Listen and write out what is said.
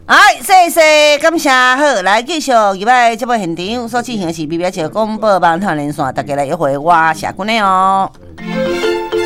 哎，谢谢，感谢好，来继续入来节目现场所进行的是 BBS 广播网台连线，大家来约会我社群的哦。